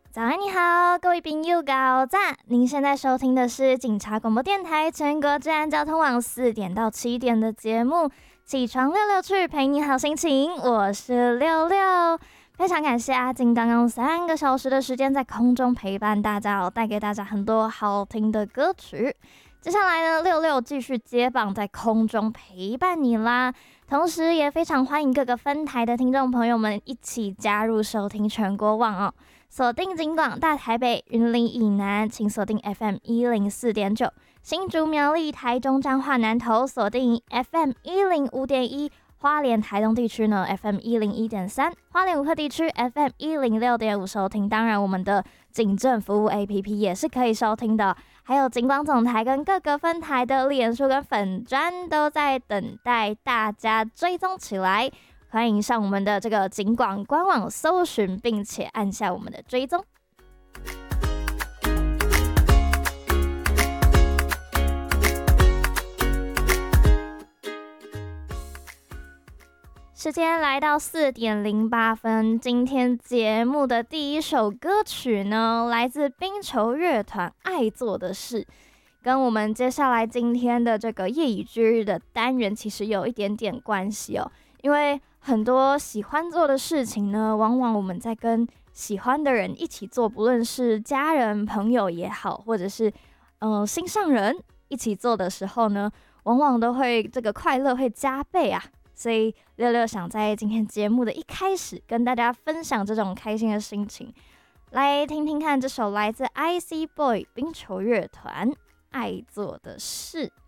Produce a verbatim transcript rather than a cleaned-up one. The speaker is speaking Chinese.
早安，你好，各位朋友，早早！您现在收听的是警察广播电台全国治安交通网四点到七点的节目，起床六六去，陪你好心情。我是六六，非常感谢阿金刚刚三个小时的时间在空中陪伴大家哦，带给大家很多好听的歌曲。接下来呢，六六继续接棒在空中陪伴你啦。同时也非常欢迎各个分台的听众朋友们一起加入收听全国网哦。锁定警广大台北、云林以南，请锁定 F M 一零四点九；新竹苗栗、台中彰化南投锁定 F M 一零五点一；花莲台东地区呢 F M 一零一点三；花莲武科地区 F M 一零六点五收听。当然，我们的警政服务 A P P 也是可以收听的。还有警广总台跟各个分台的脸书跟粉专都在等待大家追踪起来。欢迎上我们的这个警广官网搜寻，并且按下我们的追踪。时间来到四点零八分，今天节目的第一首歌曲呢，来自冰球乐团《爱做的事》，跟我们接下来今天的这个夜以继日的单元其实有一点点关系哦。因为很多喜欢做的事情呢，往往我们在跟喜欢的人一起做，不论是家人、朋友也好，或者是嗯、呃、心上人一起做的时候呢，往往都会这个快乐会加倍啊。所以六六想在今天节目的一开始跟大家分享这种开心的心情，来听听看这首来自 I C Boy 冰球乐团《爱做的事》。